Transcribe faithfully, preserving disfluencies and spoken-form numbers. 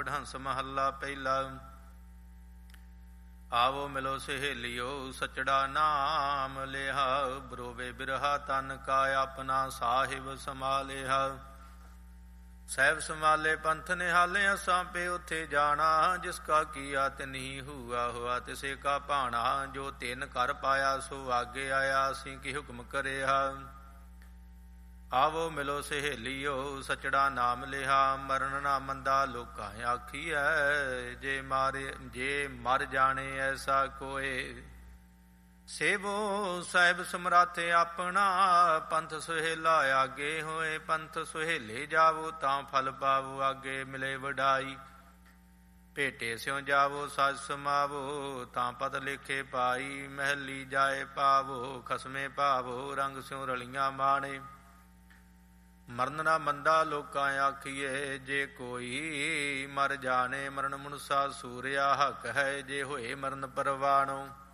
ਵਡਹੰਸ ਮਹੱਲਾ ਪਹਿਲਾ। ਆਵੋ ਮਿਲੋ ਸਹੇਲਿਓ ਸਚੜਾ ਨਾਮ ਲਿਆ, ਬਰੋਵੇ ਬਿਰਹਾ ਤਨ ਕਾ ਆਪਣਾ ਸਾਹਿਬ ਸੰਭਾਲਿਆ। ਸਹਿਬ ਸੰਭਾਲੇ ਪੰਥ ਨਿਹਾਲੇ, ਅਸਾਂ ਪੇ ਉੱਥੇ ਜਾਣਾ, ਜਿਸ ਕਾ ਕੀਆ ਤਿਨਹੀ ਹੂਆ ਹੋਆ ਤਿਸੇ ਕਾ ਭਾਣਾ। ਜੋ ਤਿੰਨ ਕਰ ਪਾਇਆ ਸੋ ਆਗੇ ਆਇਆ, ਅਸੀਂ ਕੀ ਹੁਕਮ ਕਰਿਆ। ਆਵੋ ਮਿਲੋ ਸਹੇਲਿਓ ਸਚੜਾ ਨਾਮ ਲਿਆ, ਮਰਨ ਨਾ ਮੰਦਾ ਲੋਕਾਂ ਆਖੀਐ। ਜੇ ਮਾਰੇ ਜੇ ਮਰ ਜਾਣੇ ਐਸਾ ਕੋਏ, ਸੇਵੋ ਸਾਹਿਬ ਸਮਰੱਥ ਆਪਣਾ। ਪੰਥ ਸੁਹੇਲਾ ਆਗੇ ਹੋਏ, ਪੰਥ ਸੁਹੇਲੇ ਜਾਵੋ ਤਾਂ ਫਲ ਪਾਵੋ। ਆਗੇ ਮਿਲੇ ਵਡਾਈ ਭੇਟੇ ਸਿਉ ਜਾਵੋ, ਸਜ ਸਮਾਵੋ ਤਾਂ ਪਤ ਲੇਖੇ ਪਾਈ। ਮਹਿਲੀ ਜਾਏ ਪਾਵੋ ਖਸਮੇ ਭਾਵੋ, ਰੰਗ ਸਿਉ ਰਲੀਆਂ ਮਾਣੇ। ਮਰਨ ਨਾ ਮੰਦਾ ਲੋਕਾਂ ਆਖੀਏ, ਜੇ ਕੋਈ ਮਰ ਜਾਣੇ। ਮਰਨ ਮਨੁਸਾ ਸੂਰਿਆ ਹੱਕ ਹੈ, ਜੇ ਹੋਏ ਮਰਨ ਪਰਵਾਣੋ।